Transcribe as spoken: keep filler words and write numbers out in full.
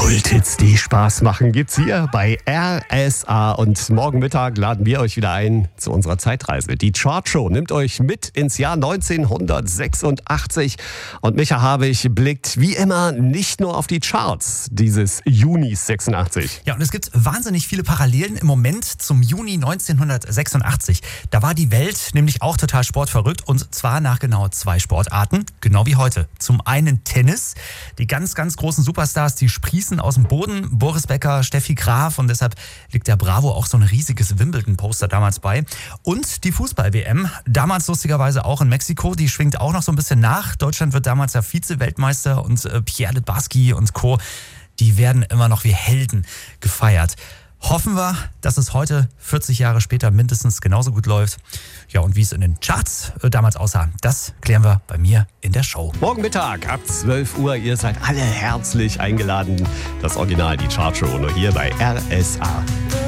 Kulthits, die Spaß machen, gibt's hier bei R S A. Und morgen Mittag laden wir euch wieder ein zu unserer Zeitreise. Die Chartshow nimmt euch mit ins Jahr neunzehnhundertsechsundachtzig. Und Micha Habich blickt wie immer nicht nur auf die Charts dieses Junis sechsundachtzig. Ja, und es gibt wahnsinnig viele Parallelen im Moment zum Juni neunzehnhundertsechsundachtzig. Da war die Welt nämlich auch total sportverrückt, und zwar nach genau zwei Sportarten, genau wie heute. Zum einen Tennis. Die ganz, ganz großen Superstars, die sprießen aus dem Boden. Boris Becker, Steffi Graf, und deshalb liegt der Bravo auch so ein riesiges Wimbledon-Poster damals bei. Und die Fußball-W M, damals lustigerweise auch in Mexiko, die schwingt auch noch so ein bisschen nach. Deutschland wird damals ja Vize-Weltmeister, und äh, Pierre Littbarski und Co., die werden immer noch wie Helden gefeiert. Hoffen wir, dass es heute, vierzig Jahre später, mindestens genauso gut läuft. Ja, und wie es in den Charts äh, damals aussah, das klären wir bei mir in der Show. Morgen Mittag ab zwölf Uhr. Ihr seid alle herzlich eingeladen. Das Original, die Chartshow, nur hier bei R S A.